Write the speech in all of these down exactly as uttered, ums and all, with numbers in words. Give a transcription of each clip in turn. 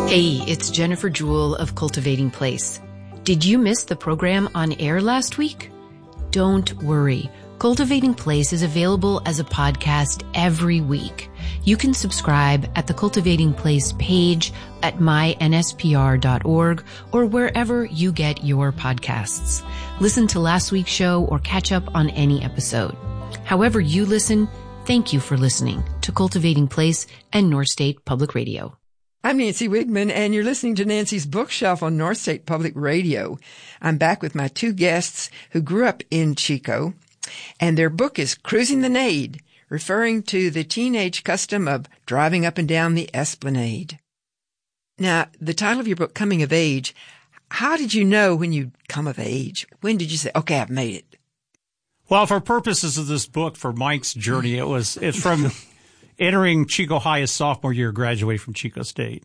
Hey, it's Jennifer Jewell of Cultivating Place. Did you miss the program on air last week? Don't worry. Cultivating Place is available as a podcast every week. You can subscribe at the Cultivating Place page at my n s p r dot org or wherever you get your podcasts. Listen to last week's show or catch up on any episode. However you listen, thank you for listening to Cultivating Place and North State Public Radio. I'm Nancy Wigman, and you're listening to Nancy's Bookshelf on North State Public Radio. I'm back with my two guests who grew up in Chico, and their book is Cruising the Nade, referring to the teenage custom of driving up and down the Esplanade. Now, the title of your book, Coming of Age, how did you know when you'd come of age? When did you say, okay, I've made it? Well, for purposes of this book, for Mike's journey, it was it's from entering Chico High as sophomore year, graduating from Chico State.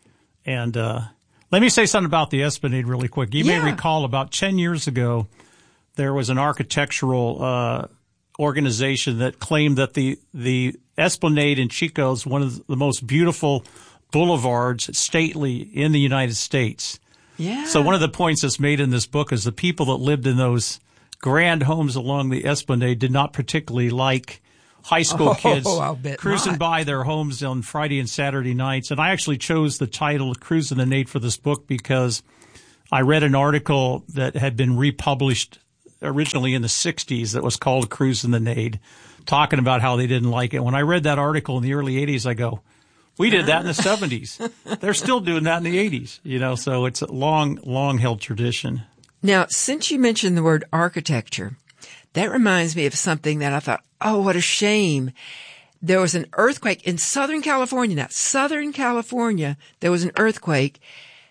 And uh let me say something about the Esplanade really quick. You yeah. may recall about ten years ago, there was an architectural uh organization that claimed that the the Esplanade in Chico is one of the most beautiful boulevards, stately, in the United States. Yeah. So one of the points that's made in this book is the people that lived in those grand homes along the Esplanade did not particularly like high school oh, kids I'll bet cruising not. by their homes on Friday and Saturday nights. And I actually chose the title Cruising the Nade for this book because I read an article that had been republished originally in the sixties that was called Cruising the Nade, talking about how they didn't like it. When I read that article in the early eighties, I go, we did that in the seventies. They're still doing that in the eighties, you know, so it's a long, long held tradition. Now, since you mentioned the word architecture, that reminds me of something that I thought, oh, what a shame. There was an earthquake in Southern California. Now, Southern California, there was an earthquake.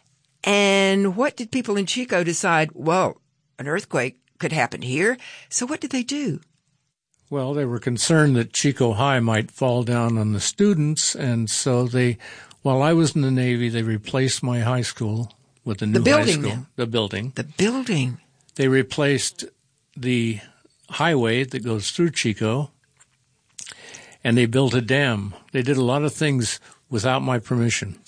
And what did people in Chico decide? Well, an earthquake could happen here. So what did they do? Well, they were concerned that Chico High might fall down on the students. And so they, while I was in the Navy, they replaced my high school with a new the building high school. now. The building. The building. They replaced the highway that goes through Chico, and they built a dam. They did a lot of things without my permission.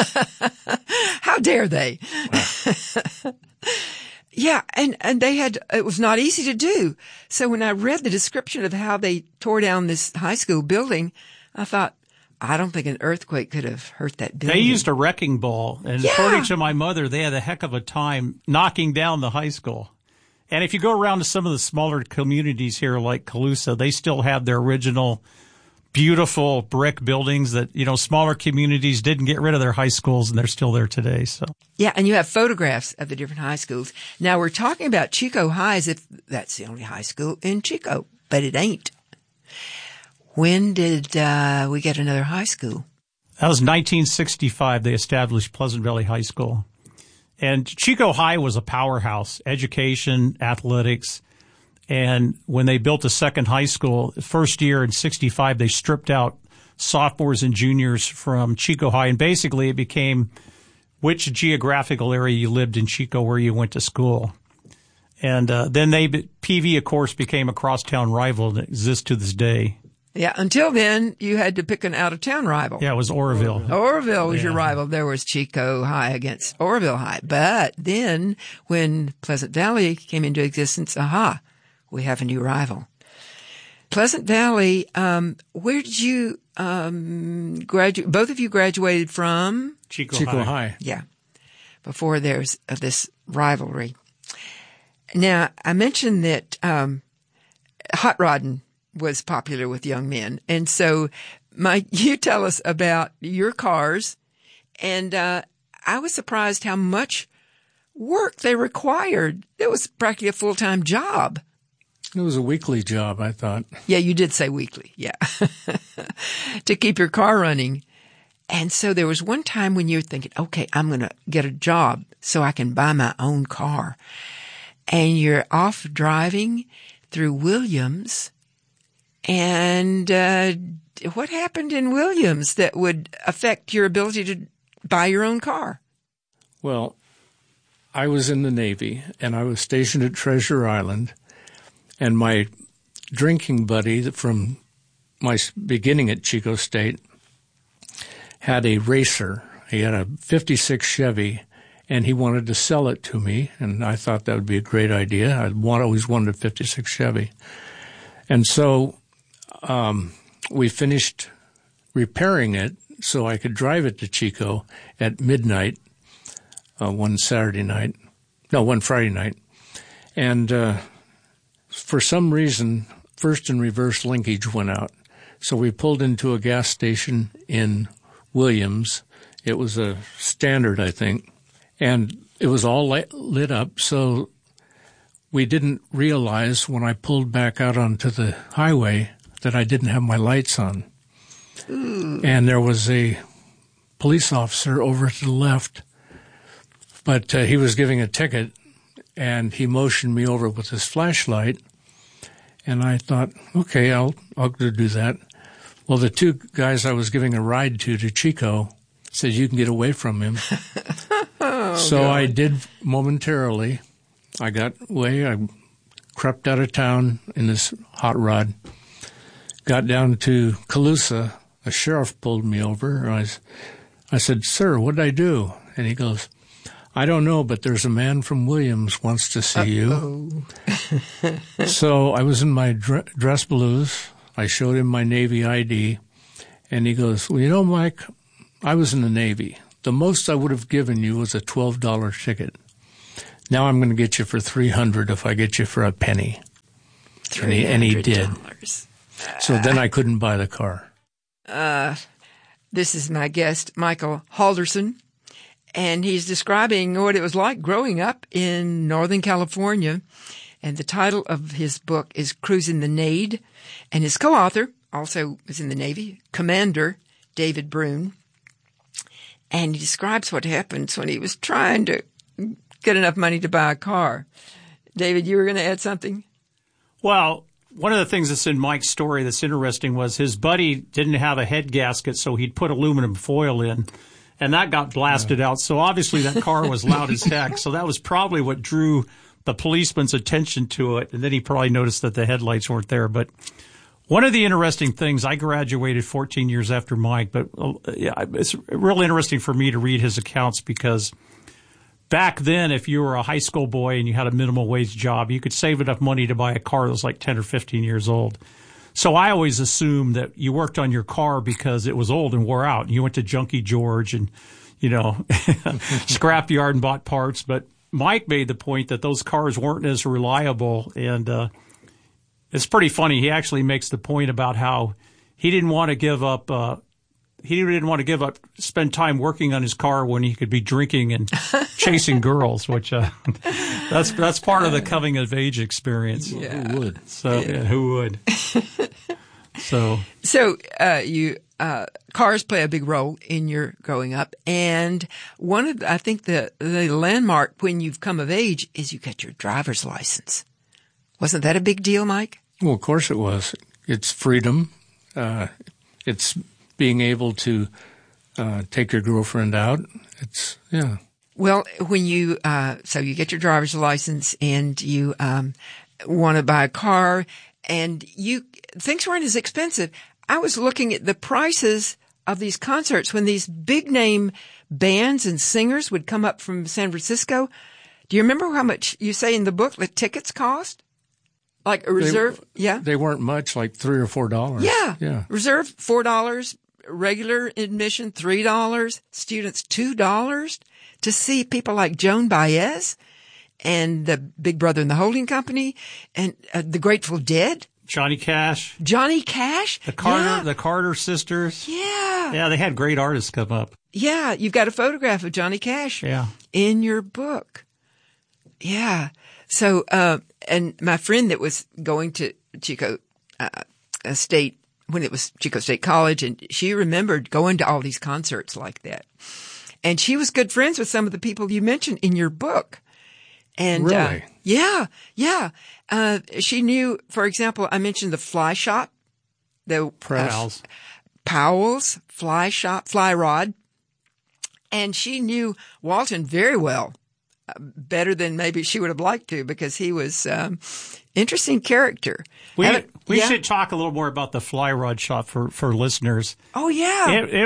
How dare they? Wow. Yeah, and, and they had, it was not easy to do. So when I read the description of how they tore down this high school building, I thought, I don't think an earthquake could have hurt that building. They used a wrecking ball, and yeah. according to my mother, they had a heck of a time knocking down the high school. And if you go around to some of the smaller communities here like Colusa, they still have their original beautiful brick buildings that, you know, smaller communities didn't get rid of their high schools, and they're still there today. So yeah, and you have photographs of the different high schools. Now, we're talking about Chico High as if that's the only high school in Chico, but it ain't. When did uh, we get another high school? That was nineteen sixty-five. They established Pleasant Valley High School. And Chico High was a powerhouse, education, athletics. And when they built a second high school, first year in sixty-five, they stripped out sophomores and juniors from Chico High. And basically it became which geographical area you lived in Chico where you went to school. And uh, then they, P V, of course, became a crosstown rival that exists to this day. Yeah, until then, you had to pick an out-of-town rival. Yeah, it was Oroville. Oroville was yeah. your rival. There was Chico High against Oroville High. But then, when Pleasant Valley came into existence, aha, we have a new rival. Pleasant Valley, um, where did you um, graduate? Both of you graduated from? Chico, Chico High. High. Yeah, before there's uh, this rivalry. Now, I mentioned that um, hot rodding was popular with young men. And so, Mike, you tell us about your cars. And uh I was surprised how much work they required. It was practically a full-time job. It was a weekly job, I thought. Yeah, you did say weekly. Yeah. To keep your car running. And so there was one time when you were thinking, okay, I'm going to get a job so I can buy my own car. And you're off driving through Williams. And uh what happened in Williams that would affect your ability to buy your own car? Well, I was in the Navy, and I was stationed at Treasure Island, and my drinking buddy from my beginning at Chico State had a racer, He had a fifty-six Chevy, and he wanted to sell it to me, and I thought that would be a great idea. I want, always wanted a fifty-six Chevy. And so um, we finished repairing it so I could drive it to Chico at midnight uh, one Saturday night. No, one Friday night. And uh, for some reason, first and reverse linkage went out. So we pulled into a gas station in Williams. It was a Standard, I think. And it was all light, lit up, so we didn't realize when I pulled back out onto the highway that I didn't have my lights on. Mm. And there was a police officer over to the left, but uh, he was giving a ticket, and he motioned me over with his flashlight. And I thought, okay, I'll I'll do that. Well, the two guys I was giving a ride to, to Chico, said, you can get away from him. oh, so God. I did momentarily. I got away. I crept out of town in this hot rod, got down to Colusa. A sheriff pulled me over. I, was, I said, sir, what did I do? And he goes, I don't know, but there's a man from Williams wants to see Uh-oh. you. So I was in my dr- dress blues. I showed him my Navy I D, and he goes, well, you know, Mike, I was in the Navy. The most I would have given you was a twelve dollars ticket. Now I'm going to get you for three hundred dollars if I get you for a penny. And he, and he did. So then I couldn't buy the car. Uh, this is my guest, Michael Halderson, and he's describing what it was like growing up in Northern California. And the title of his book is Cruising the Nade. And his co-author also was in the Navy, Commander David Brune. And he describes what happens when he was trying to get enough money to buy a car. David, you were going to add something? Well, one of the things that's in Mike's story that's interesting was his buddy didn't have a head gasket, so he'd put aluminum foil in, and that got blasted yeah. out. So obviously that car was loud as heck. So that was probably what drew the policeman's attention to it, and then he probably noticed that the headlights weren't there. But one of the interesting things, I graduated fourteen years after Mike, but uh, yeah, it's real interesting for me to read his accounts because back then, if you were a high school boy and you had a minimum wage job, you could save enough money to buy a car that was like ten or fifteen years old. So I always assumed that you worked on your car because it was old and wore out. And you went to Junkie George and, you know, scrapyard and bought parts. But Mike made the point that those cars weren't as reliable. And uh, it's pretty funny. He actually makes the point about how he didn't want to give up uh, he didn't want to give up, spend time working on his car when he could be drinking and chasing girls, which uh, that's that's part of the coming of age experience. Yeah. Who would? So yeah, who would? so so uh, you uh, cars play a big role in your growing up, and one of the, I think the the landmark when you've come of age is you get your driver's license. Wasn't that a big deal, Mike? Well, of course it was. It's freedom. Uh, it's being able to uh, take your girlfriend out. It's, yeah. Well, when you, uh, so you get your driver's license and you um, want to buy a car and you, things weren't as expensive. I was looking at the prices of these concerts when these big name bands and singers would come up from San Francisco. Do you remember how much you say in the book the tickets cost? Like a reserve? They, yeah. They weren't much, like three or four dollars. Yeah. Yeah. Reserve, four dollars. Regular admission, three dollars. Students, two dollars to see people like Joan Baez and the Big Brother and the Holding Company and uh, the Grateful Dead. Johnny Cash. Johnny Cash. The Carter, yeah. the Carter sisters. Yeah. Yeah, they had great artists come up. Yeah. You've got a photograph of Johnny Cash. Yeah. In your book. Yeah. So, uh, and my friend that was going to Chico uh, State when it was Chico State College, and she remembered going to all these concerts like that. And she was good friends with some of the people you mentioned in your book. And, really? uh, yeah, yeah. Uh, she knew, for example, I mentioned the Fly Shop, the Powell's, uh, Powell's Fly Shop, Fly Rod. And she knew Walton very well. Better than maybe she would have liked to, because he was um interesting character. We Haven't, we yeah? should talk a little more about the Fly Rod Shop for for listeners. Oh yeah, it, it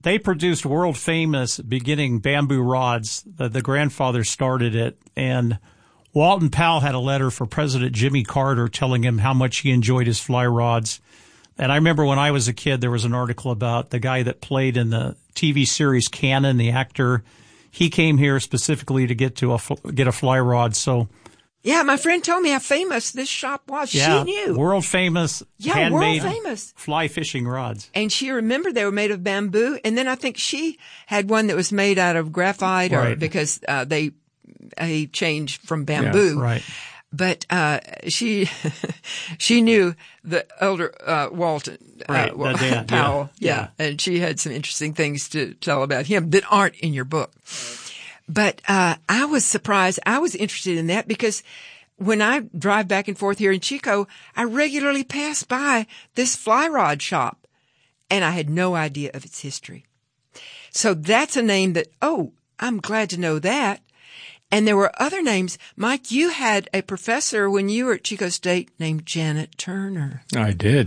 they produced world famous beginning bamboo rods. The, the grandfather started it, and Walton Powell had a letter for President Jimmy Carter telling him how much he enjoyed his fly rods. And I remember when I was a kid, there was an article about the guy that played in the T V series Cannon, the actor. He came here specifically to get to a get a fly rod. So, yeah, my friend told me how famous this shop was. Yeah, she knew. World famous, yeah, handmade world famous fly fishing rods. And she remembered they were made of bamboo. And then I think she had one that was made out of graphite, Right. or because uh, they they changed from bamboo. Yeah, right. But uh she she knew the elder uh Walton Right, uh, the dad, Powell. yeah, Yeah. And she had some interesting things to tell about him that aren't in your book. But uh I was surprised. I was interested in that because when I drive back and forth here in Chico, I regularly pass by this fly rod shop, and I had no idea of its history. So that's a name that, oh, I'm glad to know that. And there were other names. Mike, you had a professor when you were at Chico State named Janet Turner. I did.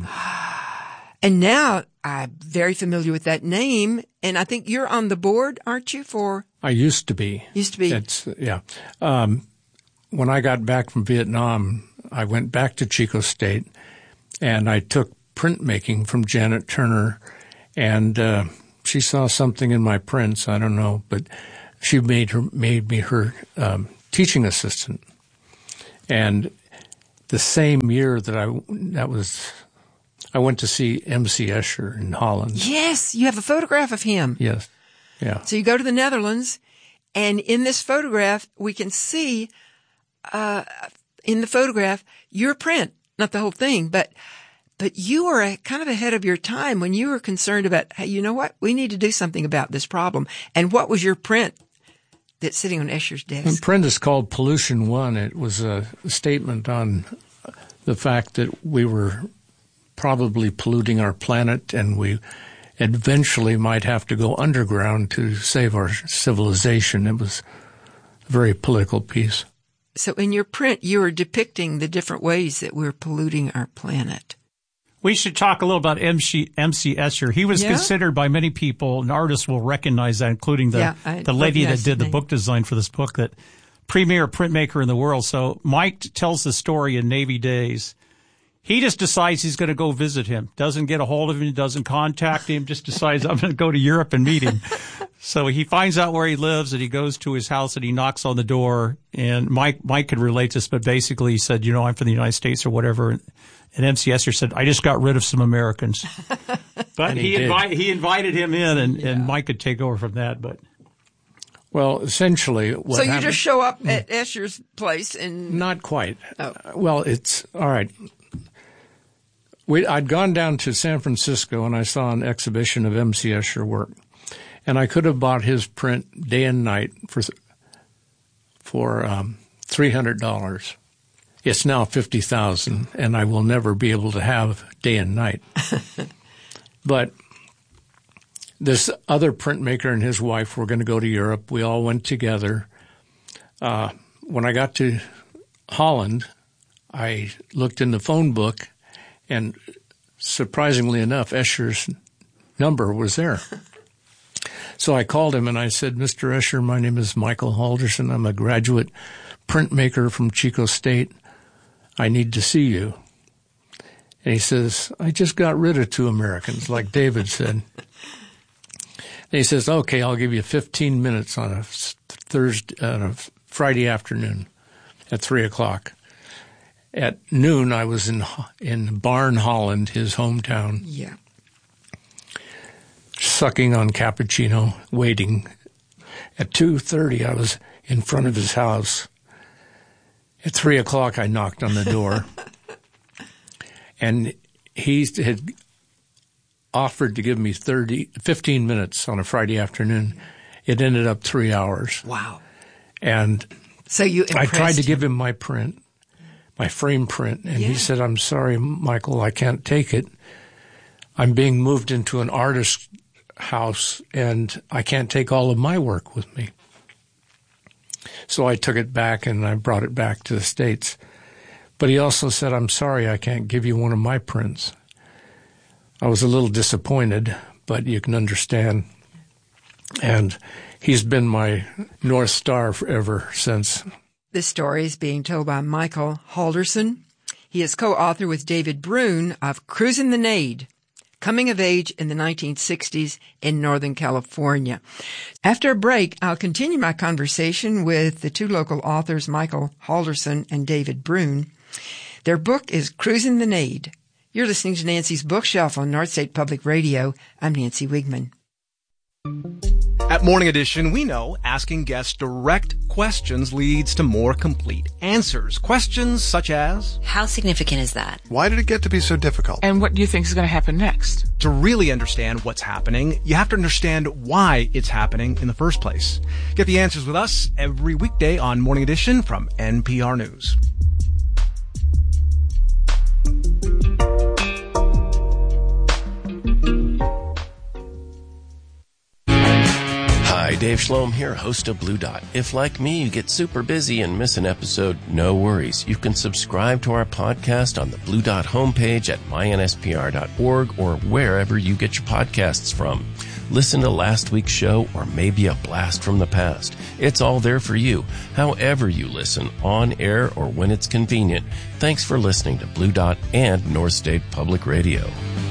And now I'm very familiar with that name. And I think you're on the board, aren't you, for? I used to be. Used to be. It's, yeah. Um, when I got back from Vietnam, I went back to Chico State, and I took printmaking from Janet Turner, and uh, she saw something in my prints. I don't know, but she made her made me her um, teaching assistant. And the same year that I that was, I went to see M C Escher in Holland. Yes, you have a photograph of him. Yes, yeah. So you go to the Netherlands, and in this photograph, we can see uh in the photograph your print, not the whole thing, but but you were a, kind of ahead of your time when you were concerned about, hey, you know what? We need to do something about this problem. And what was your print that's sitting on Escher's desk? The print is called Pollution One. It was a statement on the fact that we were probably polluting our planet, and we eventually might have to go underground to save our civilization. It was a very political piece. So in your print, you were depicting the different ways that we're polluting our planet. We should talk a little about M C M C Escher. He was Yeah? considered by many people, and artists will recognize that, including the, Yeah, I the lady that recognize did the the name. book design for this book, that premier printmaker in the world. So Mike tells the story in Navy days. He just decides he's going to go visit him. Doesn't get a hold of him, doesn't contact him, just decides I'm going to go to Europe and meet him. So he finds out where he lives, and he goes to his house, and he knocks on the door. And Mike Mike could relate to this, but basically he said, you know, I'm from the United States or whatever. And M C Escher said, I just got rid of some Americans. But And he, he did. invi- he invited him in, and, and Mike could take over from that. But Well, essentially, what So you happened, just show up at Escher's place and not quite. Oh. Well, it's all right. We, I'd gone down to San Francisco, and I saw an exhibition of M C Escher work, and I could have bought his print day and night for for um, three hundred dollars. It's now fifty thousand, and I will never be able to have day and night. But this other printmaker and his wife were going to go to Europe. We all went together. Uh, when I got to Holland, I looked in the phone book, and surprisingly enough, Escher's number was there. So I called him and I said, Mister Escher, my name is Michael Halderson. I'm a graduate printmaker from Chico State. I need to see you. And he says, I just got rid of two Americans, like David said. And he says, okay, I'll give you fifteen minutes on a Thursday, on a Friday afternoon at three o'clock. At noon, I was in in Barn, Holland, his hometown, yeah. sucking on cappuccino, waiting. At two thirty, I was in front of his house. At three o'clock, I knocked on the door, and he had offered to give me thirty, fifteen minutes on a Friday afternoon. It ended up three hours. Wow. And So you I impressed tried to him. give him my print, my frame print, and Yeah. he said, I'm sorry, Michael, I can't take it. I'm being moved into an artist's house, and I can't take all of my work with me. So I took it back, and I brought it back to the States. But he also said, I'm sorry, I can't give you one of my prints. I was a little disappointed, but you can understand And he's been my North Star ever since. This story is being told by Michael Halderson. He is co-author with David Brune of Cruising the Nade, Coming of Age in the nineteen sixties in Northern California. After a break, I'll continue my conversation with the two local authors, Michael Halderson and David Brune. Their book is Cruising the Nade. You're listening to Nancy's Bookshelf on North State Public Radio. I'm Nancy Wiegman. At Morning Edition, we know asking guests direct questions leads to more complete answers. Questions such as, how significant is that? Why did it get to be so difficult? And what do you think is going to happen next? To really understand what's happening, you have to understand why it's happening in the first place. Get the answers with us every weekday on Morning Edition from N P R News. Hi, Dave Schloem here, host of Blue Dot. If, like me, you get super busy and miss an episode, no worries. You can subscribe to our podcast on the Blue Dot homepage at my n s p r dot org or wherever you get your podcasts from. Listen to last week's show or maybe a blast from the past. It's all there for you, however you listen, on air or when it's convenient. Thanks for listening to Blue Dot and North State Public Radio.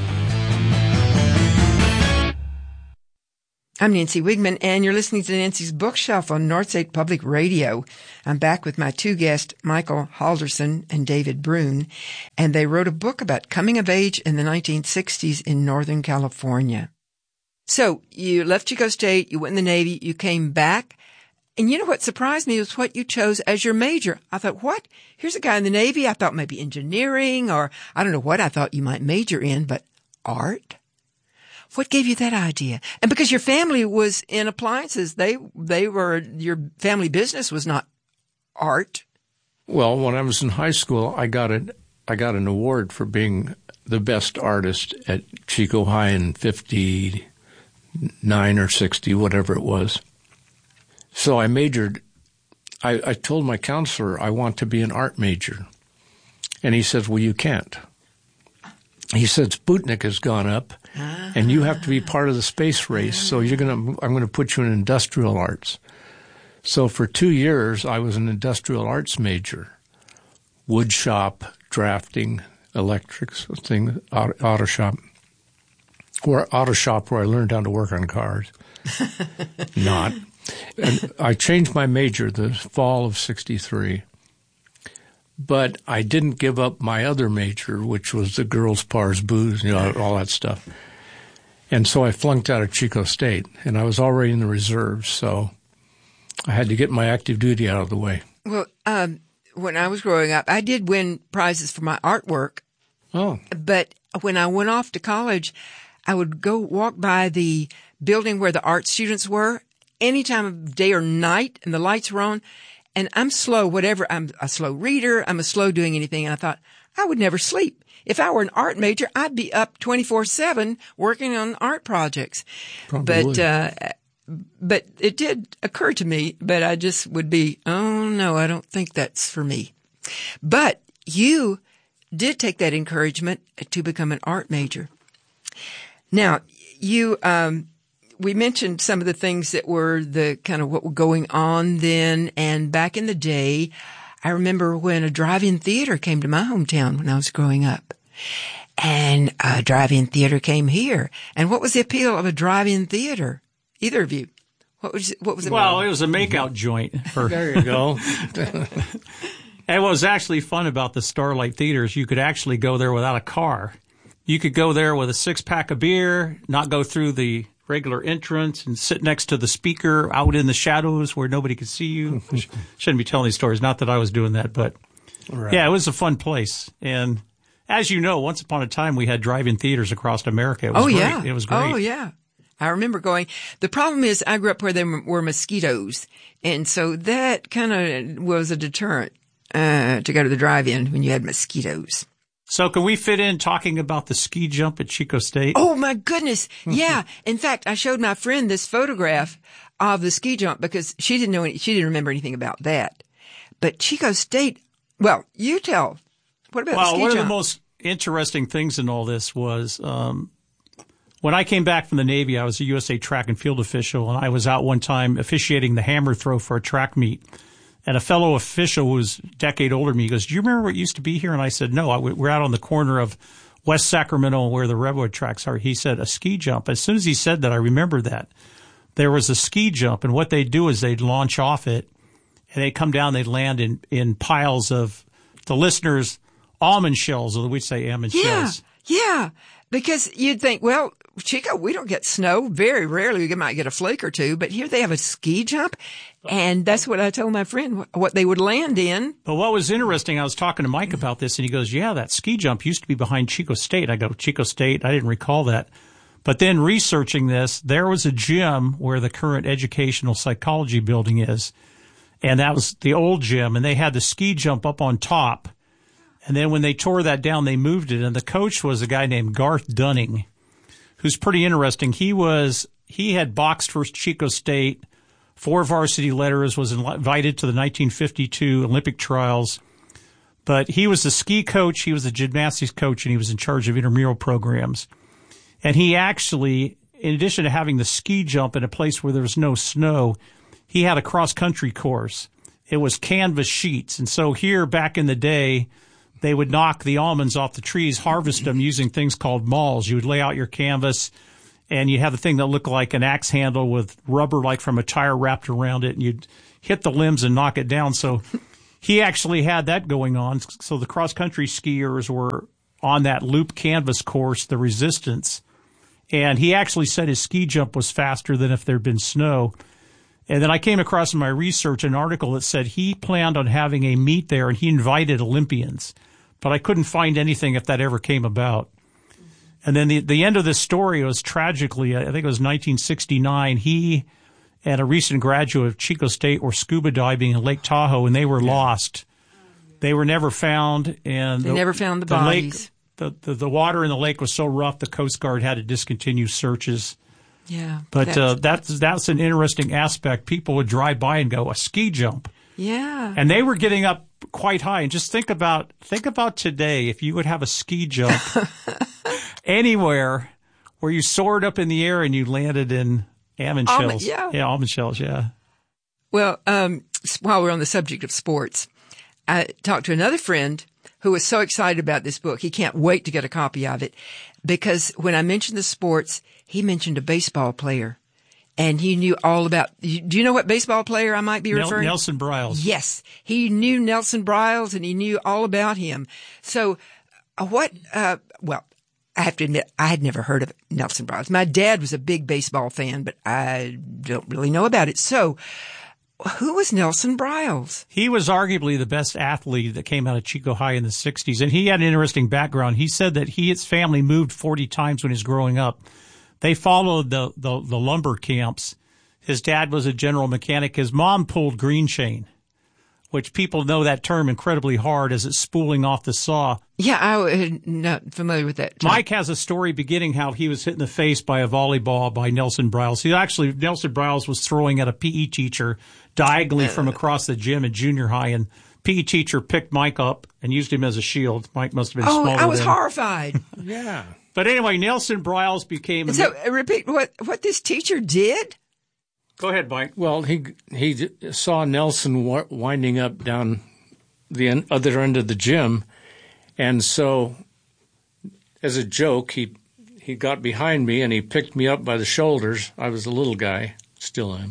I'm Nancy Wiegman, and you're listening to Nancy's Bookshelf on North State Public Radio. I'm back with my two guests, Michael Halderson and David Brune, and they wrote a book about coming of age in the nineteen sixties in Northern California. So you left Chico State, you went in the Navy, you came back, and you know what surprised me was what you chose as your major. I thought, what? Here's a guy in the Navy. I thought maybe engineering, or I don't know what I thought you might major in, but art? What gave you that idea? And because your family was in appliances, they they were, your family business was not art. Well, when I was in high school, I got an I got an award for being the best artist at Chico High in fifty-nine or sixty, whatever it was. So I majored. I, I told my counselor I want to be an art major, and he says, "Well, you can't." He said, "Sputnik has gone up, and you have to be part of the space race. So you're gonna, I'm going to put you in industrial arts." So for two years, I was an industrial arts major, wood shop, drafting, electrics, thing, auto, auto shop, or auto shop where I learned how to work on cars. Not. And I changed my major the fall of sixty-three. But I didn't give up my other major, which was the girls' bars, booze, you know, all that stuff. And so I flunked out of Chico State, and I was already in the reserves, so I had to get my active duty out of the way. Well, um, when I was growing up, I did win prizes for my artwork. Oh. But when I went off to college, I would go walk by the building where the art students were any time of day or night, and the lights were on. And I'm slow, whatever. I'm a slow reader. I'm a slow doing anything. And I thought, I would never sleep. If I were an art major, I'd be up twenty-four seven working on art projects. Probably but, uh, but it did occur to me, but I just would be, oh no, I don't think that's for me. But you did take that encouragement to become an art major. Now, you, um, we mentioned some of the things that were the kind of what were going on then. And back in the day, I remember when a drive-in theater came to my hometown when I was growing up. And a drive-in theater came here. And what was the appeal of a drive-in theater? Either of you. What was, what was it? Well, it was a makeout joint. For There you go. And what was actually fun about the Starlight Theaters, you could actually go there without a car. You could go there with a six-pack of beer, not go through the regular entrance, and sit next to the speaker out in the shadows where nobody could see you. Shouldn't be telling these stories. Not that I was doing that, but right. Yeah, it was a fun place. And as you know, once upon a time, we had drive-in theaters across America. It was oh, great. yeah. It was great. Oh, yeah. I remember going. The problem is I grew up where there were mosquitoes. And so that kind of was a deterrent uh, to go to the drive-in when you had mosquitoes. So can we fit in talking about the ski jump at Chico State? Oh, my goodness. Yeah. In fact, I showed my friend this photograph of the ski jump because she didn't know any, she didn't remember anything about that. But Chico State, well, you tell. What about well, the ski one jump? of the most interesting things in all this was um, when I came back from the Navy, I was a U S A track and field official, and I was out one time officiating the hammer throw for a track meet. And a fellow official who was a decade older than me, he goes, do you remember what used to be here? And I said, no, I, we're out on the corner of West Sacramento where the Redwood tracks are. He said, a ski jump. As soon as he said that, I remembered that. There was a ski jump, and what they'd do is they'd launch off it, and they'd come down, they'd land in, in piles of, the listeners, almond shells, or we'd say almond yeah, shells. Yeah, because you'd think, well, Chico, we don't get snow. Very rarely we might get a flake or two, but here they have a ski jump. And that's what I told my friend, what they would land in. But what was interesting, I was talking to Mike about this, and he goes, yeah, that ski jump used to be behind Chico State. I go, Chico State? I didn't recall that. But then researching this, there was a gym where the current educational psychology building is, and that was the old gym, and they had the ski jump up on top. And then when they tore that down, they moved it, and the coach was a guy named Garth Dunning, who's pretty interesting. He was, he had boxed for Chico State, four varsity letters, was invited to the nineteen fifty-two Olympic trials. But he was the ski coach, he was the gymnastics coach, and he was in charge of intramural programs. And he actually, in addition to having the ski jump in a place where there was no snow, he had a cross-country course. It was canvas sheets. And so here, back in the day, they would knock the almonds off the trees, harvest them using things called mauls. You would lay out your canvas, and you have the thing that looked like an axe handle with rubber like from a tire wrapped around it, and you'd hit the limbs and knock it down. So he actually had that going on. So the cross-country skiers were on that loop canvas course, the Resistance, and he actually said his ski jump was faster than if there'd been snow. And then I came across in my research an article that said he planned on having a meet there, and he invited Olympians. But I couldn't find anything if that ever came about. And then the the end of this story was tragically, I think it was nineteen sixty-nine, he and a recent graduate of Chico State were scuba diving in Lake Tahoe, and they were yeah. lost. They were never found. And They the, never found the, the bodies. Lake, the, the, the water in the lake was so rough, the Coast Guard had to discontinue searches. Yeah. But that's, uh, that's, that's an interesting aspect. People would drive by and go, a ski jump. Yeah. And they were getting up quite high. And just think about, think about today, if you would have a ski jump anywhere where you soared up in the air and you landed in almond Almond, shells. yeah. Yeah, almond shells, yeah. Well, um, while we're on the subject of sports, I talked to another friend who was so excited about this book. He can't wait to get a copy of it because when I mentioned the sports, he mentioned a baseball player. And he knew all about, do you know what baseball player I might be referring to? Nelson Briles. Yes. He knew Nelson Briles and he knew all about him. So uh, what, uh, well, I have to admit, I had never heard of Nelson Briles. My dad was a big baseball fan, but I don't really know about it. So who was Nelson Briles? He was arguably the best athlete that came out of Chico High in the sixties. And he had an interesting background. He said that he, his family moved forty times when he was growing up. They followed the, the, the lumber camps. His dad was a general mechanic. His mom pulled green chain, which people know that term incredibly hard as it's spooling off the saw. Yeah, I'm not familiar with that term. Mike has a story beginning how he was hit in the face by a volleyball by Nelson Briles. He actually, Nelson Briles was throwing at a P E teacher diagonally uh, from across the gym in junior high, and P E teacher picked Mike up and used him as a shield. Mike must have been oh, smaller I was than horrified. Yeah. But anyway, Nelson Briles became... A so, uh, repeat what, what this teacher did? Go ahead, Mike. Well, he he saw Nelson w- winding up down the en- other end of the gym, and so as a joke, he he got behind me and he picked me up by the shoulders. I was a little guy, still am,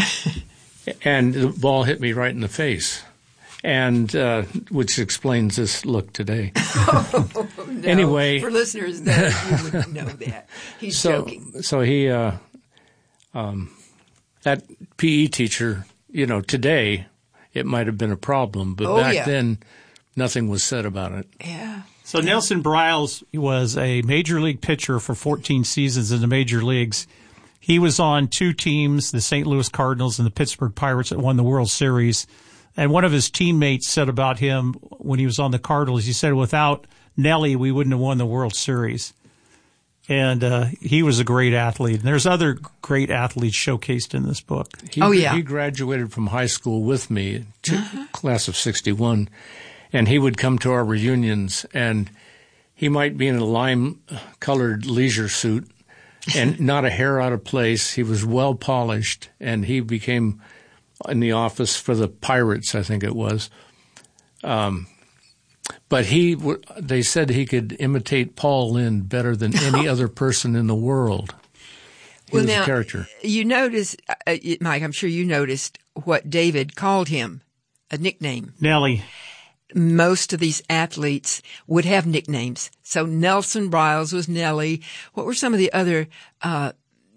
and the ball hit me right in the face. And uh, which explains this look today. Oh, no. Anyway, for listeners, that you would know that he's so, joking. So he, uh, um, that P E teacher, you know, today it might have been a problem, but oh, back yeah. then nothing was said about it. Yeah. So yeah. Nelson Briles was a major league pitcher for fourteen seasons in the major leagues. He was on two teams, the Saint Louis Cardinals and the Pittsburgh Pirates, that won the World Series. And one of his teammates said about him when he was on the Cardinals, he said, without Nelly, we wouldn't have won the World Series. And uh, he was a great athlete. And there's other great athletes showcased in this book. He, oh, yeah. He graduated from high school with me, uh-huh. class of sixty-one, and he would come to our reunions, and he might be in a lime-colored leisure suit, and not a hair out of place. He was well polished, and he became in the office for the Pirates, I think it was. Um, but he, they said he could imitate Paul Lynde better than any other person in the world. He well, was now, a character. You notice, uh, Mike, I'm sure you noticed what David called him, a nickname. Nellie. Most of these athletes would have nicknames. So Nelson Briles was Nellie. What were some of the other uh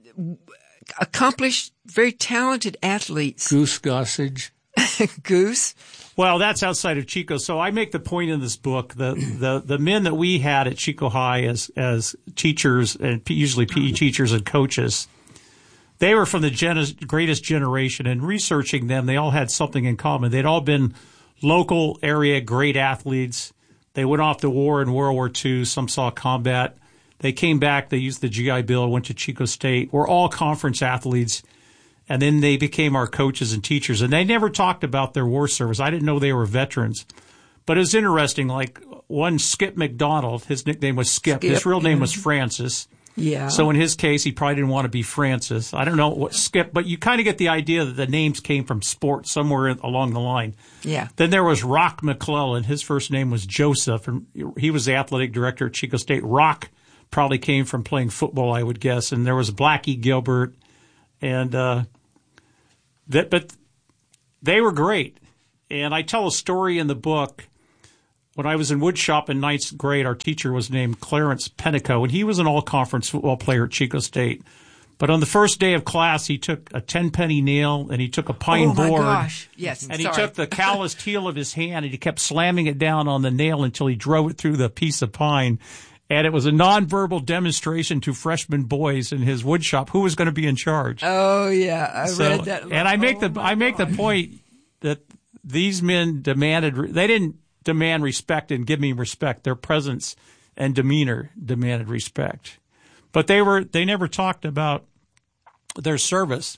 accomplished, very talented athletes? Goose Gossage. Goose. Well, that's outside of Chico. So I make the point in this book that the, the men that we had at Chico High as as teachers, and usually P E teachers and coaches, they were from the gen- greatest generation. And researching them, they all had something in common. They'd all been local area great athletes. They went off to war in World War Two. Some saw combat. They came back. They used the G I Bill, went to Chico State. We're all conference athletes. And then they became our coaches and teachers. And they never talked about their war service. I didn't know they were veterans. But it was interesting. Like one Skip McDonald, his nickname was Skip. Skip. His real name was Francis. Yeah. So in his case, he probably didn't want to be Francis. I don't know what Skip, but you kind of get the idea that the names came from sports somewhere along the line. Yeah. Then there was Rock McClellan. His first name was Joseph, and he was the athletic director at Chico State. Rock probably came from playing football, I would guess. And there was Blackie Gilbert, and uh, that, but they were great. And I tell a story in the book. When I was in woodshop in ninth grade, our teacher was named Clarence Pennico, and he was an all-conference football player at Chico State. But on the first day of class, he took a ten-penny nail, and he took a pine oh my board. Gosh. Yes, and sorry. he took the calloused heel of his hand, and he kept slamming it down on the nail until he drove it through the piece of pine. And it was a nonverbal demonstration to freshman boys in his woodshop who was going to be in charge. Oh, yeah. I So, read that. And I make oh, the I make God. the point that these men demanded – they didn't – demand respect and give me respect. Their presence and demeanor demanded respect. But they were they never talked about their service.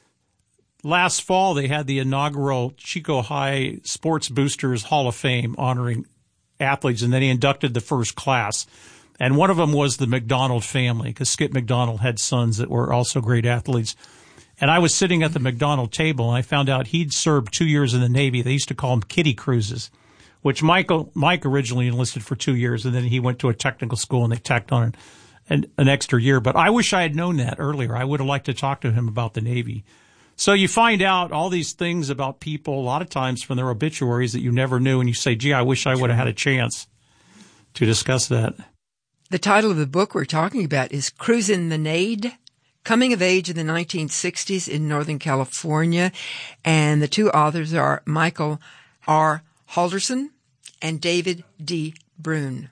Last fall, they had the inaugural Chico High Sports Boosters Hall of Fame honoring athletes, and then he inducted the first class. And one of them was the McDonald family, because Skip McDonald had sons that were also great athletes. And I was sitting at the McDonald table, and I found out he'd served two years in the Navy. They used to call them kiddie cruises, which Michael, Mike originally enlisted for two years, and then he went to a technical school, and they tacked on an, an extra year. But I wish I had known that earlier. I would have liked to talk to him about the Navy. So you find out all these things about people a lot of times from their obituaries that you never knew, and you say, gee, I wish I would have had a chance to discuss that. The title of the book we're talking about is Cruisin' the Nade, Coming of Age in the nineteen sixties in Northern California. And the two authors are Michael R. Halderson and David D. Brune.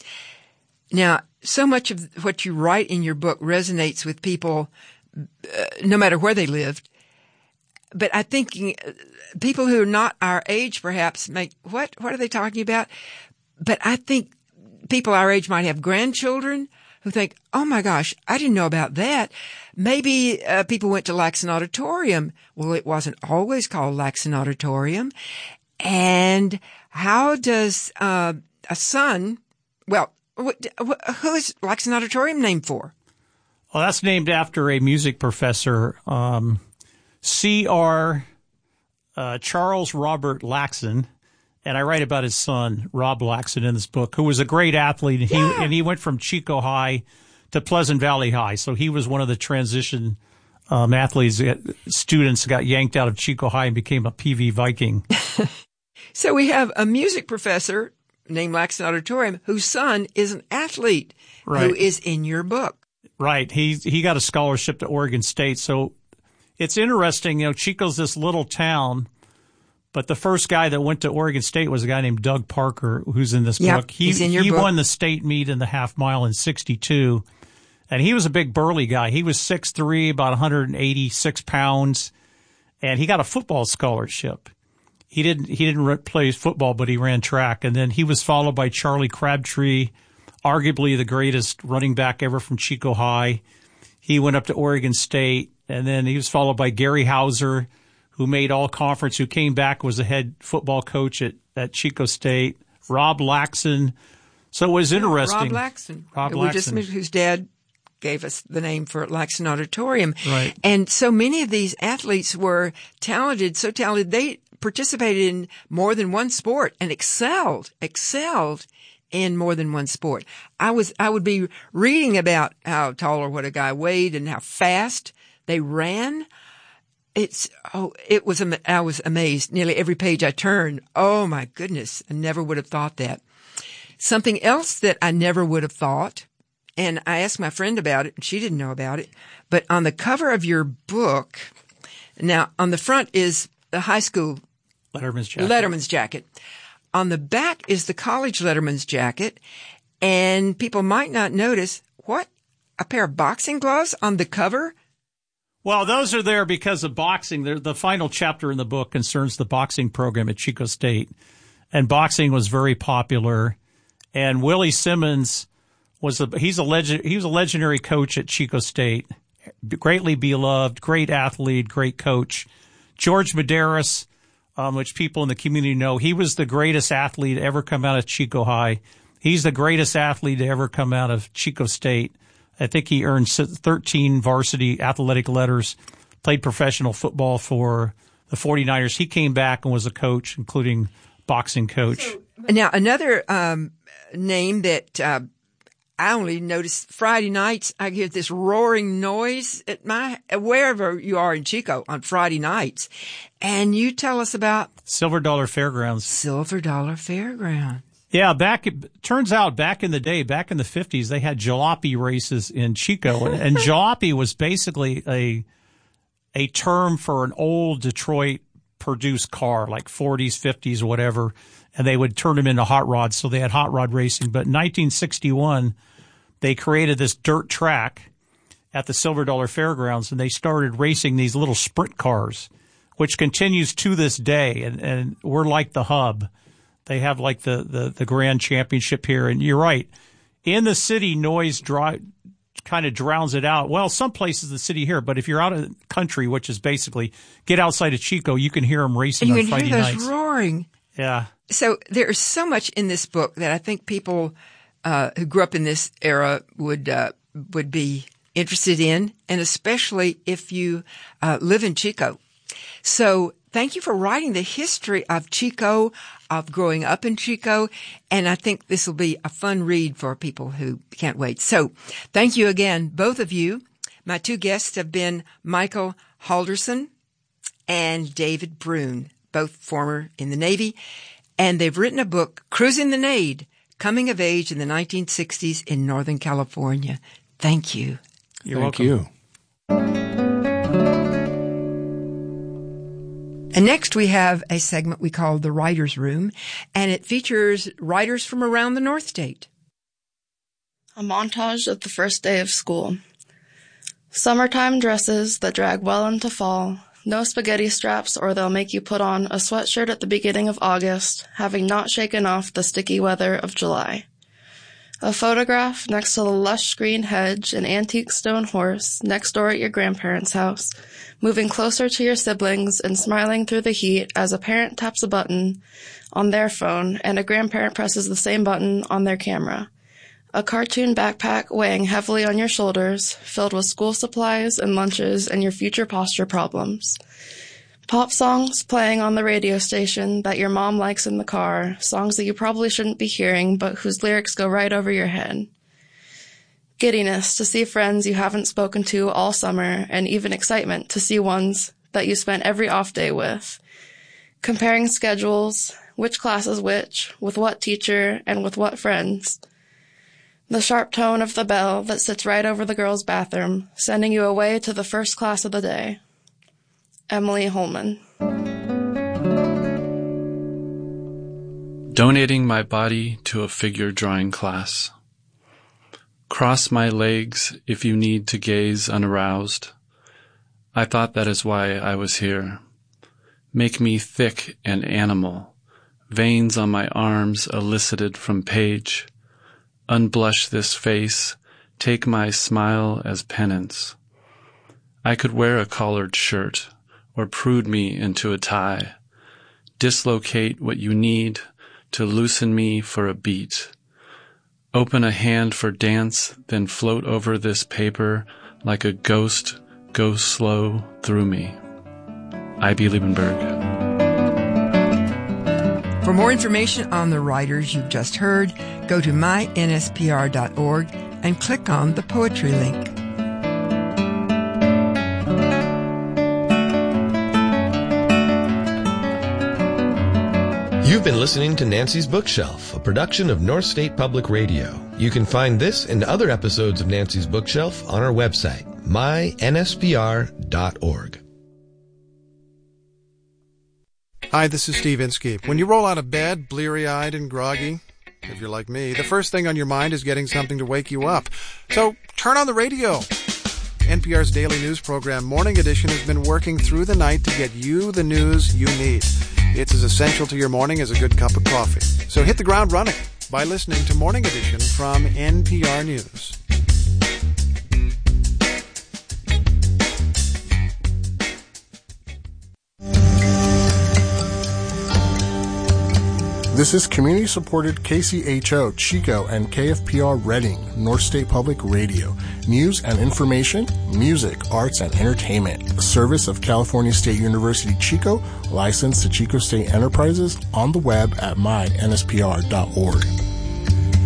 Now, so much of what you write in your book resonates with people, uh, no matter where they lived. But I think uh, people who are not our age perhaps make, what, what are they talking about? But I think people our age might have grandchildren who think, oh my gosh, I didn't know about that. Maybe uh, people went to Laxon Auditorium. Well, it wasn't always called Laxon Auditorium. And how does uh, a son, well, what, who is Laxon Auditorium named for? Well, that's named after a music professor, um, C R Uh, Charles Robert Laxon. And I write about his son, Rob Laxon, in this book, who was a great athlete. And he, Yeah. and he went from Chico High to Pleasant Valley High. So he was one of the transition um, athletes, students got yanked out of Chico High and became a P V Viking. So we have a music professor named Laxon Auditorium whose son is an athlete Right. who is in your book. Right. He he got a scholarship to Oregon State. So it's interesting. You know, Chico's this little town, but the first guy that went to Oregon State was a guy named Doug Parker, who's in this Yep, book. He, he's in your he book. won the state meet in the half mile in sixty-two. And he was a big burly guy. He was six three, about one hundred eighty-six pounds, and he got a football scholarship. He didn't he didn't play football, but he ran track. And then he was followed by Charlie Crabtree, arguably the greatest running back ever from Chico High. He went up to Oregon State, and then he was followed by Gary Hauser, who made all conference, who came back, was the head football coach at, at Chico State. Rob Laxon. So it was interesting. Rob Laxon. Rob We just Laxon. mentioned whose dad gave us the name for Laxton Auditorium. Right. And so many of these athletes were talented, so talented, they participated in more than one sport and excelled, excelled in more than one sport. I was, I would be reading about how tall or what a guy weighed and how fast they ran. It's, oh, it was, I was amazed. Nearly every page I turned. Oh my goodness. I never would have thought that. Something else that I never would have thought, and I asked my friend about it and she didn't know about it, but on the cover of your book, now on the front is the high school Letterman's jacket. Letterman's jacket. On the back is the college Letterman's jacket, and people might not notice, what? A pair of boxing gloves on the cover? Well, those are there because of boxing. They're, the final chapter in the book concerns the boxing program at Chico State, and boxing was very popular. And Willie Simmons was a he's a legend. He was a legendary coach at Chico State, greatly beloved, great athlete, great coach. George Medeiros, um, which people in the community know, he was the greatest athlete to ever come out of Chico High. He's the greatest athlete to ever come out of Chico State. I think he earned thirteen varsity athletic letters, played professional football for the forty-niners. He came back and was a coach, including boxing coach. So, now, another um, name that uh, I only noticed Friday nights, I hear this roaring noise at my wherever you are in Chico on Friday nights. And you tell us about Silver Dollar Fairgrounds. Silver Dollar Fairground. Yeah, back, it turns out back in the day, back in the fifties, they had jalopy races in Chico. And, and jalopy was basically a, a term for an old Detroit produced car, like forties, fifties, or whatever. And they would turn them into hot rods. So they had hot rod racing. But in nineteen sixty-one, they created this dirt track at the Silver Dollar Fairgrounds, and they started racing these little sprint cars, which continues to this day. And, and we're like the hub. They have like the, the, the grand championship here. And you're right. In the city, noise dry, kind of drowns it out. Well, some places in the city here, but if you're out of the country, which is basically get outside of Chico, you can hear them racing and on you can Friday hear those nights. roaring. Yeah. So there's so much in this book that I think people uh, who grew up in this era would uh, would be interested in, and especially if you uh, live in Chico. So thank you for writing the history of Chico, of growing up in Chico, and I think this will be a fun read for people who can't wait. So thank you again, both of you. My two guests have been Michael Halderson and David Brune, both former in the Navy, and they've written a book, Cruising the Nade, Coming of Age in the nineteen sixties in Northern California. Thank you. You're Thank welcome. you. And next we have a segment we call The Writer's Room, and it features writers from around the North State. A montage of the first day of school. Summertime dresses that drag well into fall. No spaghetti straps or they'll make you put on a sweatshirt at the beginning of August, having not shaken off the sticky weather of July. A photograph next to the lush green hedge, an antique stone horse next door at your grandparents' house, moving closer to your siblings and smiling through the heat as a parent taps a button on their phone and a grandparent presses the same button on their camera. A cartoon backpack weighing heavily on your shoulders, filled with school supplies and lunches and your future posture problems. Pop songs playing on the radio station that your mom likes in the car, songs that you probably shouldn't be hearing but whose lyrics go right over your head. Giddiness to see friends you haven't spoken to all summer, and even excitement to see ones that you spent every off day with. Comparing schedules, which class is which, with what teacher, and with what friends. The sharp tone of the bell that sits right over the girls' bathroom, sending you away to the first class of the day. Emily Holman. Donating my body to a figure drawing class. Cross my legs if you need to gaze unaroused. I thought that is why I was here. Make me thick and animal, veins on my arms elicited from page. Unblush this face, take my smile as penance. I could wear a collared shirt, or prude me into a tie. Dislocate what you need to loosen me for a beat. Open a hand for dance, then float over this paper like a ghost, go slow through me. I B Liebenberg. For more information on the writers you've just heard, go to my N S P R dot org and click on the poetry link. You've been listening to Nancy's Bookshelf, a production of North State Public Radio. You can find this and other episodes of Nancy's Bookshelf on our website, my N S P R dot org. Hi, this is Steve Inskeep. When you roll out of bed, bleary-eyed and groggy, if you're like me, the first thing on your mind is getting something to wake you up. So turn on the radio. N P R's daily news program, Morning Edition, has been working through the night to get you the news you need. It's as essential to your morning as a good cup of coffee. So hit the ground running by listening to Morning Edition from N P R News. This is community-supported K C H O, Chico, and K F P R Reading, North State Public Radio. News and information, music, arts, and entertainment. A service of California State University, Chico, licensed to Chico State Enterprises, on the web at my N S P R dot org.